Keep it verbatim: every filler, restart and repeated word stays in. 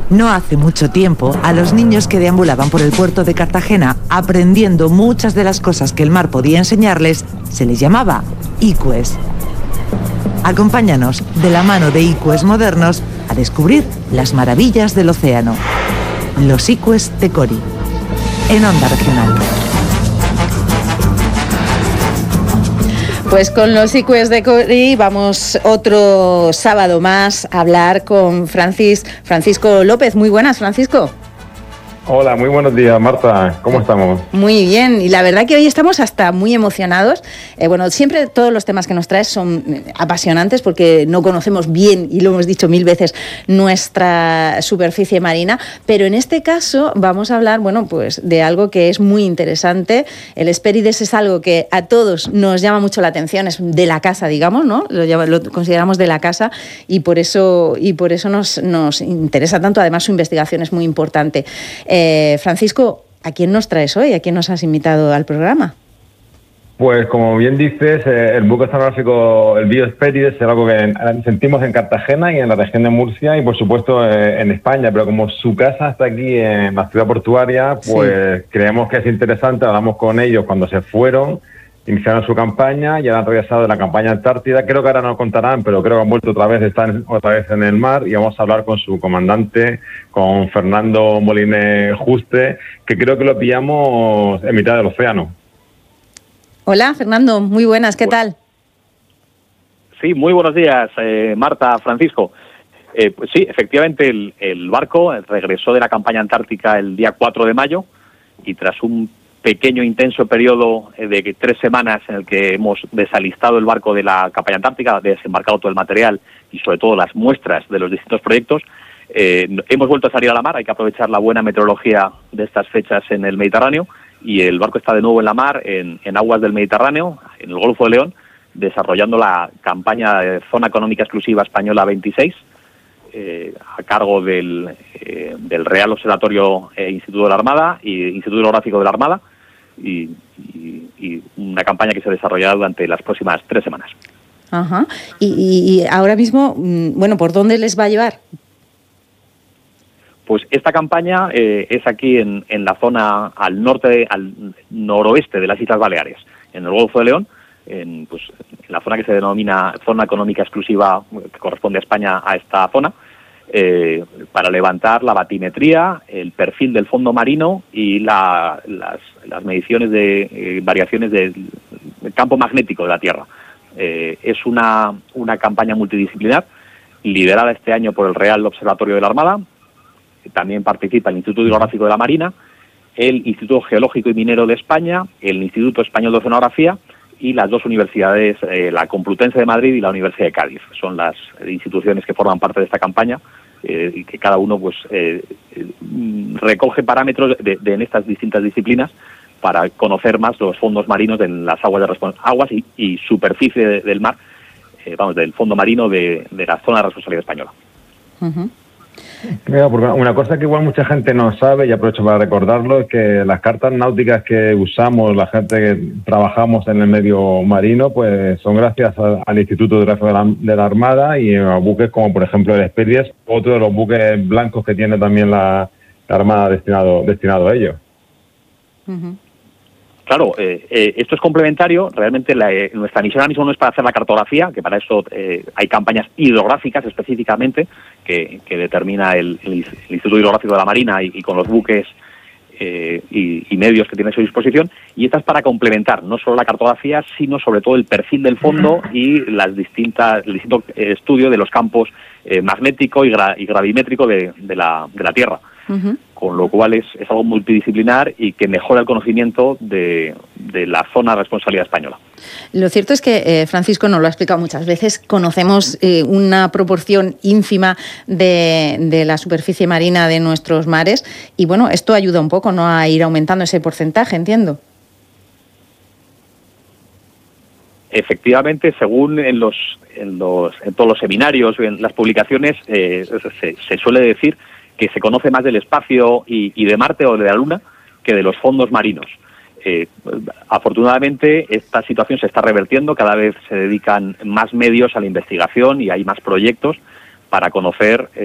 No hace mucho tiempo, a los niños que deambulaban por el puerto de Cartagena aprendiendo muchas de las cosas que el mar podía enseñarles, se les llamaba ICUES. Acompáñanos, de la mano de ICUES modernos, a descubrir las maravillas del océano. Los ICUES de Cori, en Onda Regional. Pues con los ICUES de Cori vamos otro sábado más a hablar con Francis, Francisco López. Muy buenas, Francisco. Hola, muy buenos días, Marta. ¿Cómo estamos? Muy bien, y la verdad que hoy estamos hasta muy emocionados. Eh, bueno, siempre todos los temas que nos traes son apasionantes porque no conocemos bien, y lo hemos dicho mil veces, nuestra superficie marina, pero en este caso vamos a hablar, bueno, pues de algo que es muy interesante. El Hespérides es algo que a todos nos llama mucho la atención, es de la casa, digamos, ¿no? Lo, llama, lo consideramos de la casa y por eso, y por eso nos, nos interesa tanto. Además, su investigación es muy importante. Eh, Eh, Francisco, ¿a quién nos traes hoy? ¿A quién nos has invitado al programa? Pues como bien dices, eh, el buque oceanográfico, el Biohespérides, es algo que sentimos en Cartagena y en la región de Murcia y por supuesto eh, en España, pero como su casa está aquí en la ciudad portuaria, pues sí, creemos que es interesante. Hablamos con ellos cuando se fueron, iniciaron su campaña y han regresado de la campaña Antártida. Creo que ahora nos contarán, pero creo que han vuelto otra vez, están otra vez en el mar, y vamos a hablar con su comandante, con Fernando Moline Juste, que creo que lo pillamos en mitad del océano. Hola, Fernando, muy buenas, ¿qué tal? Sí, muy buenos días, eh, Marta, Francisco. Eh, pues sí, efectivamente, el, el barco regresó de la campaña antártica el día cuatro de mayo y tras un pequeño intenso periodo de tres semanas en el que hemos desalistado el barco de la campaña antártica, desembarcado todo el material y sobre todo las muestras de los distintos proyectos, eh, hemos vuelto a salir a la mar. Hay que aprovechar la buena meteorología de estas fechas en el Mediterráneo y el barco está de nuevo en la mar, en, en aguas del Mediterráneo, en el Golfo de León, desarrollando la campaña de Zona Económica Exclusiva Española veintiséis, Eh, a cargo del, eh, del Real Observatorio e Instituto de la Armada y Instituto Hidrográfico de la Armada, y, y, y una campaña que se desarrollará durante las próximas tres semanas. Ajá. Y, y ahora mismo, bueno, ¿por dónde les va a llevar? Pues esta campaña eh, es aquí en, en la zona al norte, al noroeste de las Islas Baleares, en el Golfo de León, en, pues, en la zona que se denomina Zona Económica Exclusiva, que corresponde a España, a esta zona, eh, para levantar la batimetría, el perfil del fondo marino y la, las, las mediciones de eh, variaciones del, del campo magnético de la Tierra. Eh, es una, una campaña multidisciplinar liderada este año por el Real Observatorio de la Armada. También participa el Instituto Hidrográfico de la Marina, el Instituto Geológico y Minero de España, el Instituto Español de Oceanografía y las dos universidades, eh, la Complutense de Madrid y la Universidad de Cádiz. Son las instituciones que forman parte de esta campaña eh, y que cada uno pues eh, recoge parámetros de, de en estas distintas disciplinas para conocer más los fondos marinos en las aguas de aguas y, y superficie de, del mar, eh, vamos, del fondo marino de, de la zona de responsabilidad española. Uh-huh. Mira, porque una cosa que igual mucha gente no sabe, y aprovecho para recordarlo, es que las cartas náuticas que usamos, la gente que trabajamos en el medio marino, pues son gracias a, al Instituto Hidrográfico de la, de la Armada y a buques como, por ejemplo, el Hespérides, otro de los buques blancos que tiene también la, la Armada destinado, destinado a ello. Uh-huh. Claro, eh, eh, esto es complementario. Realmente la, eh, nuestra misión ahora mismo no es para hacer la cartografía, que para eso eh, hay campañas hidrográficas específicamente que, que determina el, el, el Instituto Hidrográfico de la Marina y, y con los buques eh, y, y medios que tiene a su disposición. Y esta es para complementar no solo la cartografía, sino sobre todo el perfil del fondo y las distintas, el distinto estudio de los campos eh, magnético y, gra, y gravimétrico de, de, la, de la Tierra. Uh-huh. Con lo cual es, es algo multidisciplinar y que mejora el conocimiento de, de la zona de responsabilidad española. Lo cierto es que, eh, Francisco nos lo ha explicado muchas veces, conocemos eh, una proporción ínfima de, de la superficie marina de nuestros mares y, bueno, esto ayuda un poco, ¿no?, a ir aumentando ese porcentaje, entiendo. Efectivamente, según en los, en los en todos los seminarios, en las publicaciones, eh, se, se suele decir que se conoce más del espacio y, y de Marte o de la Luna que de los fondos marinos. Eh, afortunadamente, esta situación se está revertiendo, cada vez se dedican más medios a la investigación y hay más proyectos para conocer